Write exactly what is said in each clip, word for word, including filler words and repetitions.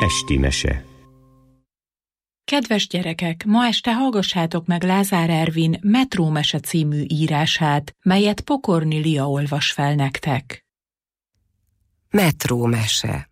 Esti mese. Kedves gyerekek, ma este hallgassátok meg Lázár Ervin Metrómese című írását, melyet Pokorni Lia olvas fel nektek. Metrómese.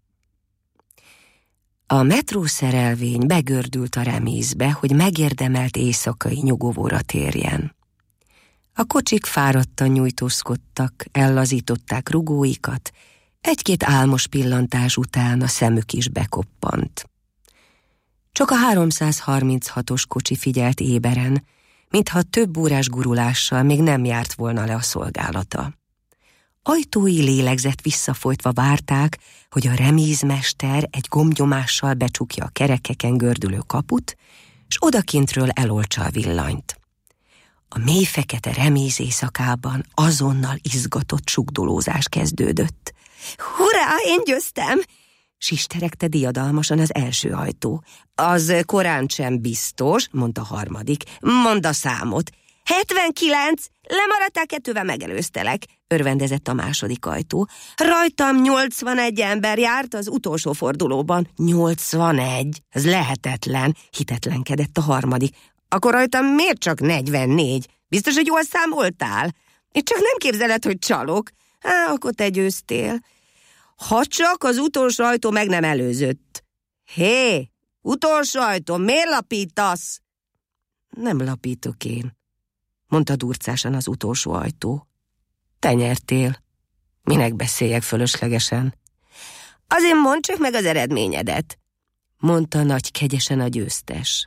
A metrószerelvény begördült a remízbe, hogy megérdemelt éjszakai nyugovóra térjen. A kocsik fáradtan nyújtózkodtak, ellazították rugóikat, egy-két álmos pillantás után a szemük is bekoppant. Csak a háromszázharminchatos kocsi figyelt éberen, mintha több órás gurulással még nem járt volna le a szolgálata. Ajtói lélegzett visszafolytva várták, hogy a remízmester egy gombnyomással becsukja a kerekeken gördülő kaput, s odakintről eloltsa a villanyt. A mély fekete remíz éjszakában azonnal izgatott sugdolózás kezdődött. Hurrá, én győztem! Sisteregte diadalmasan az első ajtó. Az korán sem biztos, mondta a harmadik. Mondd a számot. hetvenkilenc, lemaradtál kettővel megelőztelek, örvendezett a második ajtó. Rajtam nyolcvanegy ember járt az utolsó fordulóban. nyolcvanegy? Ez lehetetlen, hitetlenkedett a harmadik. Akkor rajtam miért csak negyvennégy? Biztos, hogy jól számoltál? Én csak nem képzeled, hogy csalok. Há, akkor te győztél. Ha csak az utolsó ajtó meg nem előzött. Hé, utolsó ajtó, miért lapítasz? Nem lapítok én, mondta durcásan az utolsó ajtó. Te nyertél. Minek beszéljek fölöslegesen? Azért mondd csak meg az eredményedet, mondta nagy kegyesen a győztes.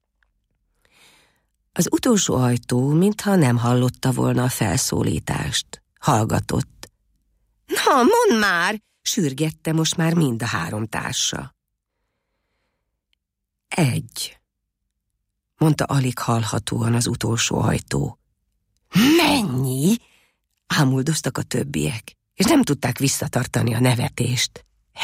Az utolsó ajtó, mintha nem hallotta volna a felszólítást. Hallgatott. Na, mondd már! Sürgette most már mind a három társa. Egy, mondta alig hallhatóan az utolsó ajtó. Mennyi? Ámuldoztak a többiek, és nem tudták visszatartani a nevetést.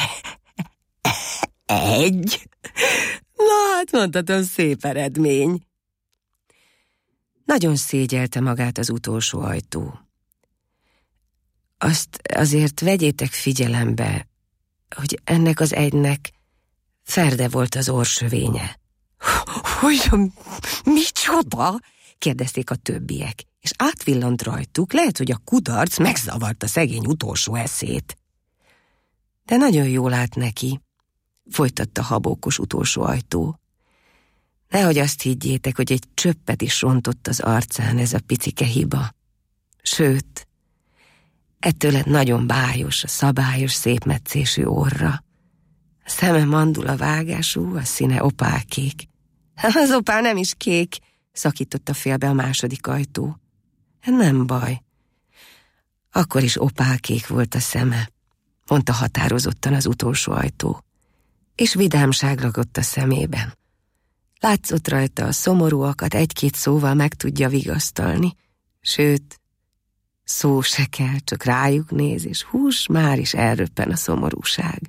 Egy? Na, hát mondhatom, szép eredmény. Nagyon szégyelte magát az utolsó ajtó. Azt azért vegyétek figyelembe, hogy ennek az egynek ferde volt az orrsövénye. Hogy, micsoda? Kérdezték a többiek, és átvillant rajtuk, lehet, hogy a kudarc megzavarta szegény utolsó eszét. De nagyon jól állt neki, folytatta habókos utolsó ajtó. Nehogy azt higgyétek, hogy egy csöppet is rontott az arcán ez a picike hiba. Sőt, ettől lett nagyon bájos, a szabályos, szépmetszésű orra. A szeme mandula vágású, a színe opálkék. Az opál nem is kék, szakította félbe a második ajtó. Nem baj. Akkor is opálkék volt a szeme, mondta határozottan az utolsó ajtó. És vidámság ragott a szemében. Látszott rajta a szomorúakat egy-két szóval meg tudja vigasztalni, sőt, szó se kell, csak rájuk néz, és hús, már is elröppen a szomorúság.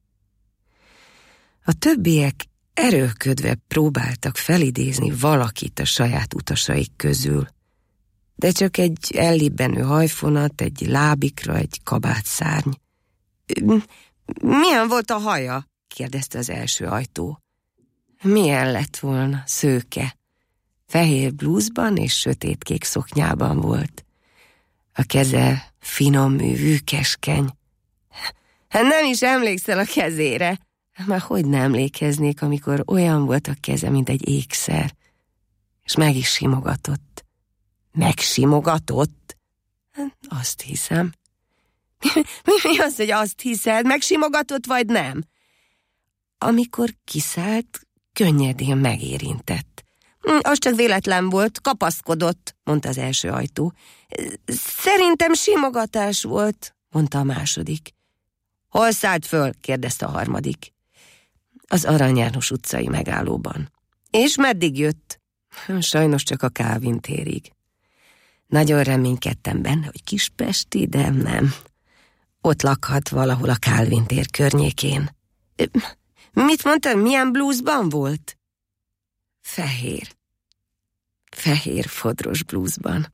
A többiek erőlködve próbáltak felidézni valakit a saját utasaik közül, de csak egy ellibbenő hajfonat, egy lábikra, egy kabátszárny. Milyen volt a haja? kérdezte az első ajtó. Milyen lett volna? Szőke. Fehér blúzban és sötétkék szoknyában volt. A keze finom művű, keskeny. Hát nem is emlékszel a kezére. Már hogy nem emlékeznék, amikor olyan volt a keze, mint egy ékszer. És meg is simogatott. Megsimogatott? Azt hiszem. Mi, mi, mi az, hogy azt hiszed? Megsimogatott vagy nem? Amikor kiszállt, könnyedén megérintett. Az csak véletlen volt, kapaszkodott, mondta az első ajtó. Szerintem simogatás volt, mondta a második. Hol szállt föl? kérdezte a harmadik. Az Arany János utcai megállóban. És meddig jött? Sajnos csak a Kálvin térig. Nagyon reménykedtem benne, hogy kispesti, de nem. Ott lakhat valahol a Kálvin tér környékén. Mit mondtad, milyen blúzban volt? Fehér. Fehér fodros blúzban.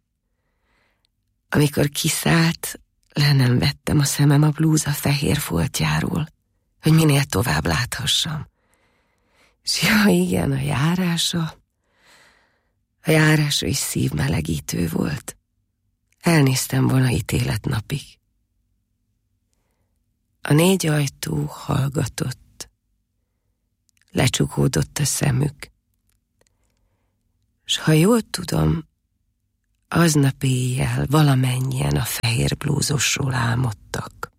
Amikor kiszállt, le nem vettem a szemem a blúza fehér foltjáról. hogy minél tovább láthassam. És ja, igen, a járása, a járása is szívmelegítő volt. Elnéztem volna ítéletnapig. A négy ajtó hallgatott. Lecsukódott a szemük. S ha jól tudom, aznap éjjel valamennyien a fehér blúzosról álmodtak.